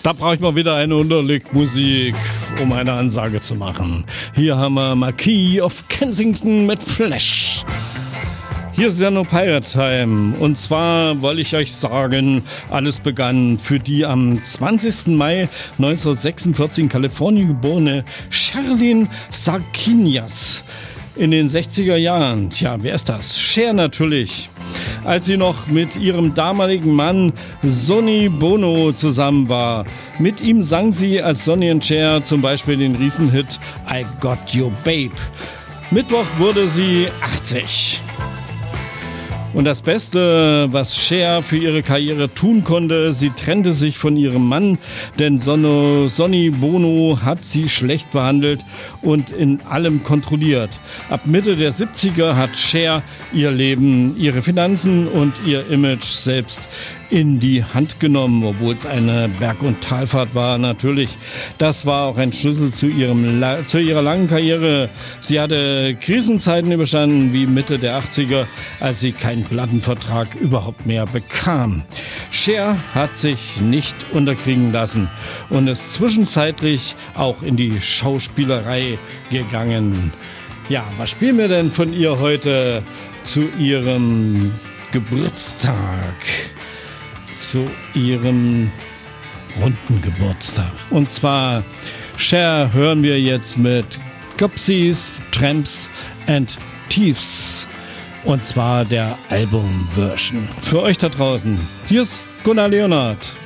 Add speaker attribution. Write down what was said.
Speaker 1: Da brauche ich mal wieder eine Unterlegmusik, um eine Ansage zu machen. Hier haben wir Marquis of Kensington mit Flash. Hier ist ja nur Pirate Time. Und zwar wollte ich euch sagen, alles begann für die am 20. Mai 1946 in Kalifornien geborene Sherlyn Sarkinias. In den 60er Jahren. Tja, wer ist das? Cher natürlich. Als sie noch mit ihrem damaligen Mann Sonny Bono zusammen war. Mit ihm sang sie als Sonny und Cher zum Beispiel den Riesenhit I Got You Babe. Mittwoch wurde sie 80. Und das Beste, was Cher für ihre Karriere tun konnte, sie trennte sich von ihrem Mann, denn Sonny Bono hat sie schlecht behandelt und in allem kontrolliert. Ab Mitte der 70er hat Cher ihr Leben, ihre Finanzen und ihr Image selbst in die Hand genommen, obwohl es eine Berg- und Talfahrt war, natürlich. Das war auch ein Schlüssel zu ihrer langen Karriere. Sie hatte Krisenzeiten überstanden, wie Mitte der 80er, als sie keinen Plattenvertrag überhaupt mehr bekam. Cher hat sich nicht unterkriegen lassen und ist zwischenzeitlich auch in die Schauspielerei gegangen. Ja, was spielen wir denn von ihr heute zu ihrem Geburtstag? Zu ihrem runden Geburtstag. Und zwar Cher hören wir jetzt mit Gypsies, Tramps and Thieves. Und zwar der Album-Version. Für euch da draußen. Hier ist Gunnar Leonhardt.